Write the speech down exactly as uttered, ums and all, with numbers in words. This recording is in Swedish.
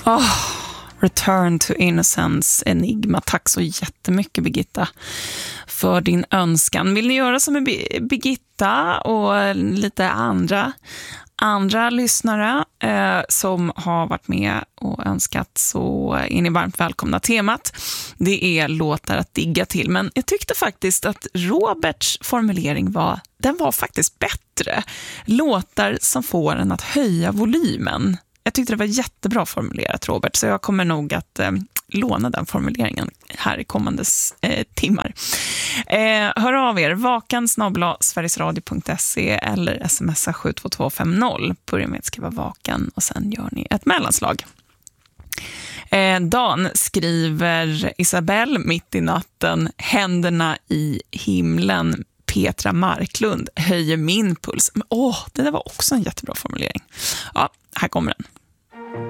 Oh, Return to Innocence, Enigma. Tack så jättemycket, Birgitta, för din önskan. Vill ni göra som med Birgitta och lite andra andra lyssnare eh, som har varit med och önskat, så är ni varmt välkomna. Temat, det är låtar att digga till. Men jag tyckte faktiskt att Roberts formulering var, den var faktiskt bättre. Låtar som får en att höja volymen. Jag tyckte det var jättebra formulerat, Robert, så jag kommer nog att eh, låna den formuleringen här i kommande eh, timmar. Eh, hör av er, vakan snabel-a sverigesradio punkt se eller smsa sju två två fem noll. Börja med att skriva vakan och sen gör ni ett mellanslag. Eh, Dan skriver Isabelle mitt i natten, händerna i himlen. Petra Marklund höjer min puls. Men, åh, det där var också en jättebra formulering. Ja, här kommer den.